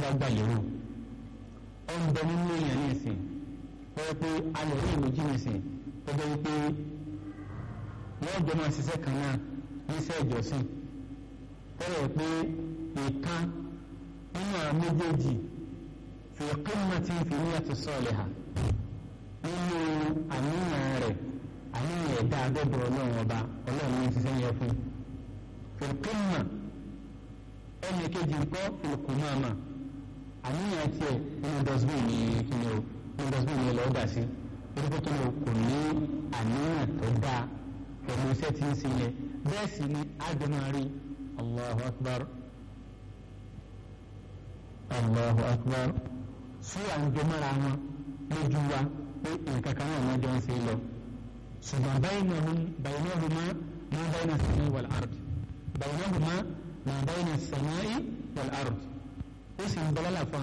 gbà lérò ó ń bẹ nínú èèyàn ní ìsìn ó yẹ pé ayọ̀ rí ìmójì ní ìsìn ó bẹ wípé wọ́n jọ máa ṣiṣẹ́ kan náà níṣẹ́ ìjọsìn tẹ́lẹ̀ pé ìkan nínú àwọn méjèèjì fi qimmatin fi niyyati salihah nínú àníyàn rẹ̀ àníyàn ẹ̀dá agbẹ́bọ̀ ọlọ́run ọba ọlọ́run ní ṣiṣẹ́ yẹn fún fi qimma ẹnì kejì ńkọ́ fil qumama àníyàn tiẹ̀ nínú dustbin ní kíni o nínú dustbin ní lọ́ọ́ dà sí orúkọ tó lọ kò ní àníyàn tó dáa pẹ̀lú iṣẹ́ tí ń sin yẹn bẹ́ẹ̀ sì ni àjọmọ́rí Allahu akbar Allahu akbar sí àjọmọ́ra wọn lójú wa pé nǹkan kan náà wọ́n jọ ń ṣe lọ ṣùgbọ́n baynahuma ma bayna as-samai wal-ard baynahuma ma bayna as-samai wal-ard ó sì ń bọ́lá fún